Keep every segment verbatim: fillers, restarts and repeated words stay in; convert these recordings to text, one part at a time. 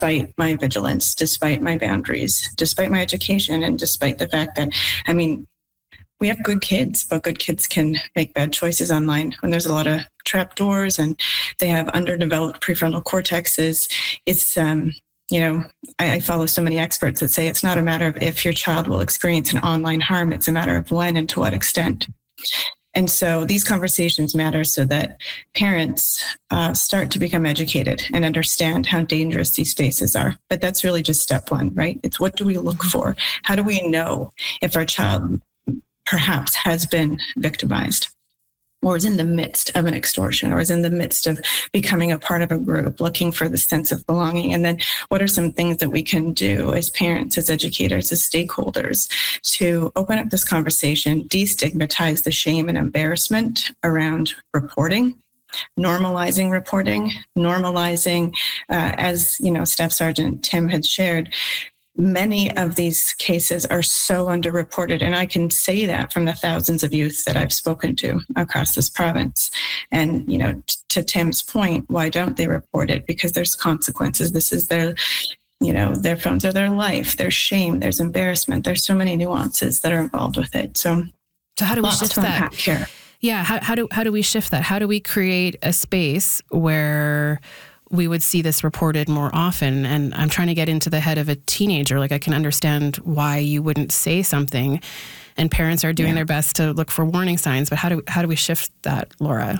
despite my vigilance, despite my boundaries, despite my education, and despite the fact that, I mean, we have good kids, but good kids can make bad choices online when there's a lot of trapdoors and they have underdeveloped prefrontal cortexes. It's, um, you know, I, I follow so many experts that say it's not a matter of if your child will experience an online harm, it's a matter of when and to what extent. And so these conversations matter so that parents uh, start to become educated and understand how dangerous these spaces are. But that's really just step one, right? It's what do we look for? How do we know if our child perhaps has been victimized, or is in the midst of an extortion, or is in the midst of becoming a part of a group, looking for the sense of belonging? And then what are some things that we can do as parents, as educators, as stakeholders to open up this conversation, destigmatize the shame and embarrassment around reporting, normalizing reporting, normalizing, uh, as you know, Staff Sergeant Tim had shared, many of these cases are so underreported. And I can say that from the thousands of youth that I've spoken to across this province. And, you know, t- to Tim's point, why don't they report it? Because there's consequences. This is their, you know, their phones are their life. There's shame, there's embarrassment. There's so many nuances that are involved with it. So, so how do we shift that? Here. Yeah. How, how do, how do we shift that? How do we create a space where we would see this reported more often? And I'm trying to get into the head of a teenager. Like, I can understand why you wouldn't say something, and parents are doing yeah. their best to look for warning signs. But how do how do we shift that, Laura?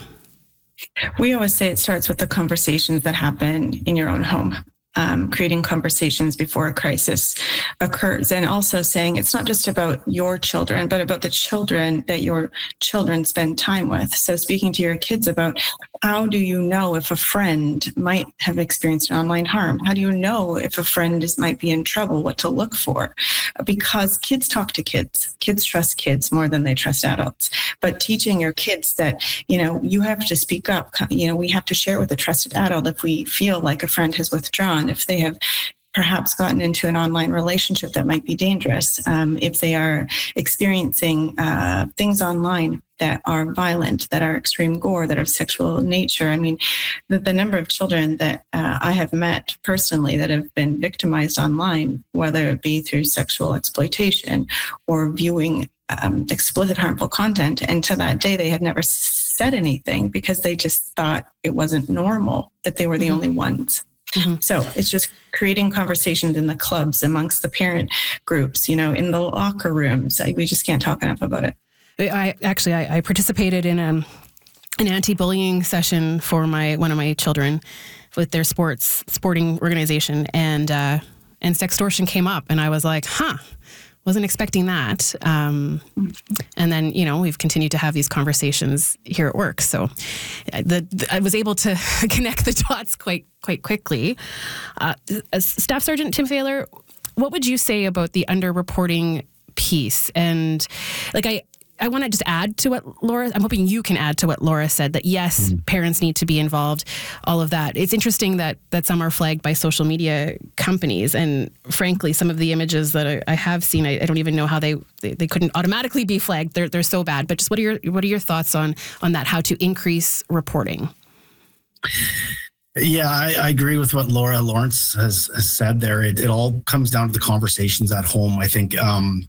We always say it starts with the conversations that happen in your own home. Um, creating conversations before a crisis occurs, and also saying it's not just about your children, but about the children that your children spend time with. So speaking to your kids about how do you know if a friend might have experienced an online harm? How do you know if a friend is might be in trouble, what to look for? Because kids talk to kids. Kids trust kids more than they trust adults. But teaching your kids that, you know, you have to speak up. You know, we have to share with a trusted adult if we feel like a friend has withdrawn, if they have perhaps gotten into an online relationship that might be dangerous, um, if they are experiencing uh, things online that are violent, that are extreme gore, that are sexual in nature. I mean, the, the number of children that uh, I have met personally that have been victimized online, whether it be through sexual exploitation or viewing um, explicit harmful content, and to that day they had never said anything because they just thought it wasn't normal, that they were the mm-hmm. only ones. Mm-hmm. So it's just creating conversations in the clubs, amongst the parent groups, you know, in the locker rooms. I, we just can't talk enough about it. I actually, I, I participated in a, an anti-bullying session for my one of my children with their sports sporting organization, and uh, and sextortion came up, and I was like, huh. Wasn't expecting that. Um, and then, you know, we've continued to have these conversations here at work. So the, the, I was able to connect the dots quite, quite quickly. Uh, as Staff Sergeant Tim Thaler, what would you say about the underreporting piece? And like, I, I want to just add to what Laura, I'm hoping you can add to what Laura said, that yes, mm. parents need to be involved, all of that. It's interesting that that some are flagged by social media companies. And frankly, some of the images that I, I have seen, I, I don't even know how they, they, they couldn't automatically be flagged. They're they're so bad. But just what are your what are your thoughts on on that, how to increase reporting? Yeah, I, I agree with what Laura Lawrence has, has said there. It, it all comes down to the conversations at home. I think um,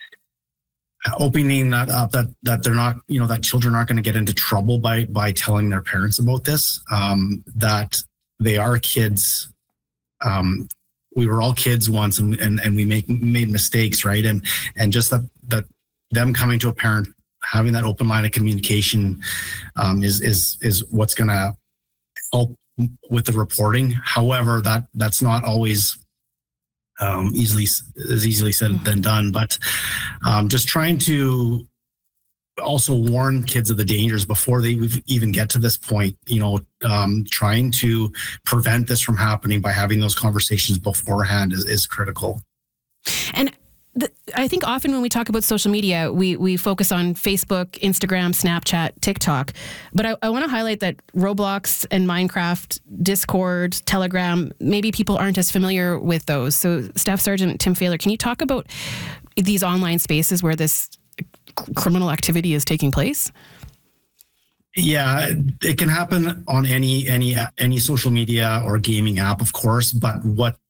opening that up, that that they're not, you know, that children aren't going to get into trouble by by telling their parents about this, um, that they are kids. Um, we were all kids once, and and, and we make made mistakes, right? And and just that that them coming to a parent, having that open line of communication um, is is is what's going to help with the reporting. However, that that's not always Um, easily as easily said than done, but um, just trying to also warn kids of the dangers before they even get to this point. You know, um, trying to prevent this from happening by having those conversations beforehand is, is critical. And the, I think often when we talk about social media, we we focus on Facebook, Instagram, Snapchat, TikTok. But I, I want to highlight that Roblox and Minecraft, Discord, Telegram, maybe people aren't as familiar with those. So Staff Sergeant Tim Thaler, can you talk about these online spaces where this criminal activity is taking place? Yeah, it can happen on any any any social media or gaming app, of course. But what